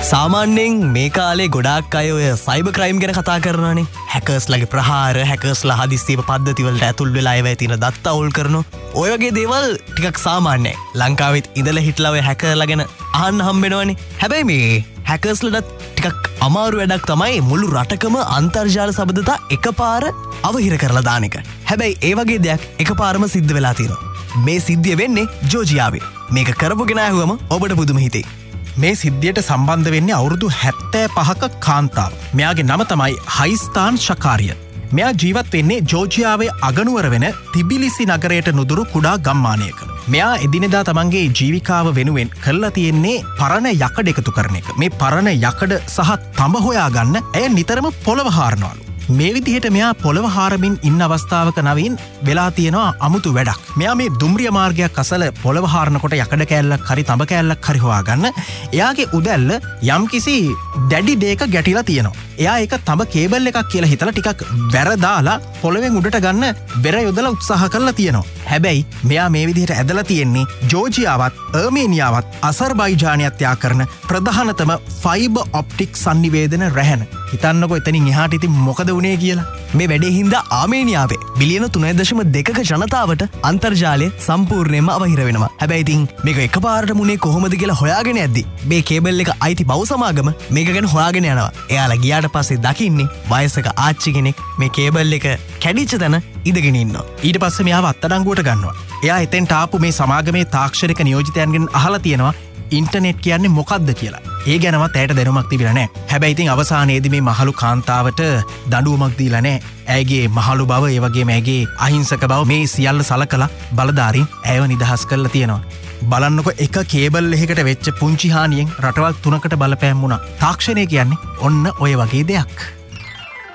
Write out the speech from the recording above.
සාමාන්‍යයෙන් මේ කාලේ ගොඩාක් අය ඔය සයිබර් ක්‍රයිම් ගැන කතා කරනවානේ. හැකර්ස්ලාගේ ප්‍රහාර, හැකර්ස්ලා හදිස්සියේ පද්ධතිවලට ඇතුල් වෙලා ඒවා තියෙන දත්ත අවුල් කරනවා. ඔය වගේ දේවල් ටිකක් සාමාන්‍යයි. ලංකාවෙත් ඉඳලා හිටලා ඔය හැකර්ලා ගැන අහන්න හම්බෙනවනේ. හැබැයි මේ හැකර්ස්ලට ටිකක් අමාරු වැඩක් තමයි මුළු රටකම අන්තර්ජාල සබඳතා එකපාර අවහිර කරලා දාන එක. හැබැයි ඒ වගේ දෙයක් එකපාරම සිද්ධ වෙලා තියෙනවා. මේ සිද්ධිය වෙන්නේ ජෝර්ජියාවේ. මේක කරපු කෙනා ඇහුවම ඔබට පුදුම හිතේ. මේ සිද්ධියට සම්බන්ධ වෙන්නේ අවුරුදු 75ක කාන්තාව. මෙයාගේ නම තමයි හයිස්තාන් ශකාරිය. මෙයා ජීවත් වෙන්නේ ජෝර්ජියාවේ අගනුවර වෙන තිබිලිසි නගරයට නුදුරු කුඩා ගම්මානයක. මෙයා එදිනෙදා තමන්ගේ ජීවිකාව වෙනුවෙන් කරලා තියෙන්නේ පරණ යකඩ එකතු කරන එක. මේ පරණ යකඩ සහ තඹ හොයාගන්න ඇය නිතරම පොළව හාරනවලු. මේ විදිහට මෙයා පොළව හාරමින් ඉන්න අවස්ථාවක නවීන් වෙලා තියෙනවා අමුතු වැඩක්. මෙයා මේ දුම්රිය මාර්ගයක් අසල පොළව හාරනකොට යකඩ කෑල්ලක් හරි තඹ කෑල්ලක් හරි හොයාගන්න එයාගේ උදැල්ල යම්කිසි දැඩි දෙයක ගැටිලා තියෙනවා. එයා ඒක තඹ කේබල් එකක් කියලා හිතලා ටිකක් වැරදාලා පොළවෙන් උඩට ගන්න බෙර යොදලා උත්සාහ කරලා තියෙනවා. හැබැයි මෙයා මේ විදිහට ඇදලා තියෙන්නේ ජෝර්ජියාවත් අර්මේනියාවත් අසර්බයිජානයත් යා කරන ප්‍රධානතම ෆයිබර් ඔප්ටික් සංනිවේදන රැහැන. හිතන්නකෝ එතනින් එහාට ඉතින් මොකද වුණේ කියලා. මේ වැඩේ හින්දා ආමේනියාවේ බිලියන 3.2ක ජනතාවට අන්තර්ජාලය සම්පූර්ණයෙන්ම අවහිර වෙනවා. හැබැයි ඉතින් මේක එකපාරට මුනේ කොහොමද කියලා හොයාගෙන යද්දි මේ කේබල් එක අයිති බව සමාගම මේක ගැන හොයාගෙන යනවා. එයාලා ගියාට පස්සේ දකින්නේ වයසක ආච්චි කෙනෙක් මේ කේබල් එක කැඩිච්ච තැන ඉඳගෙන ඉන්නවා. ඊට පස්සේ මෙයාව අත්අඩංගුවට ගන්නවා. එයා එතෙන්ට ආපු මේ සමාගමේ තාක්ෂණික නියෝජිතයන්ගෙන් අහලා තියෙනවා ඉන්ටර්නෙට් කියන්නේ මොකක්ද කියලා. ඒ ගැනවත් ඇයට දැනුමක් තිබිලා නැහැ. හැබැයි ඉතින් අවසානයේදී මේ මහලු කාන්තාවට දඬුවමක් දීලා නැහැ. ඇයගේ මහලු බව, ඒ වගේම ඇයගේ අහිංසක බව මේ සියල්ල සලකලා බලධාරීන් ඇයව නිදහස් කරලා තියෙනවා. බලන්නකො එක කේබල් එකකට වෙච්ච පුංචි හානියෙන් රටවල් 3කට බලපෑම් වුණා. තාක්ෂණය කියන්නේ ඔන්න ඔය වගේ දෙයක්.